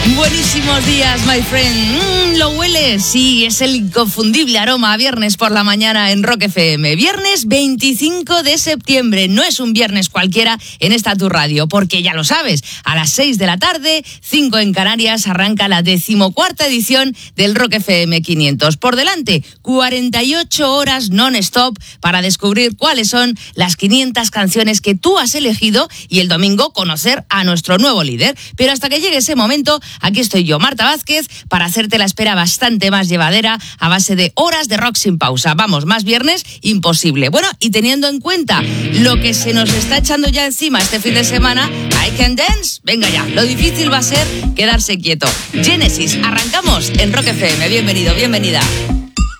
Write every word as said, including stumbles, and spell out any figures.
Buenísimos días, my friend. Mm, ¿Lo hueles? Sí, es el inconfundible aroma a viernes por la mañana en Rock F M. Viernes veinticinco de septiembre. No es un viernes cualquiera en esta tu radio, porque ya lo sabes, a las seis de la tarde, cinco en Canarias, arranca la decimocuarta edición del Rock F M quinientos. Por delante, cuarenta y ocho horas non-stop para descubrir cuáles son las quinientas canciones que tú has elegido y el domingo conocer a nuestro nuevo líder. Pero hasta que llegue ese momento, aquí estoy yo, Marta Vázquez, para hacerte la espera bastante más llevadera a base de horas de rock sin pausa. Vamos, más viernes, imposible. Bueno, y teniendo en cuenta lo que se nos está echando ya encima este fin de semana, I Can Dance, venga ya, lo difícil va a ser quedarse quieto. Genesis, arrancamos en Rock F M. Bienvenido, bienvenida.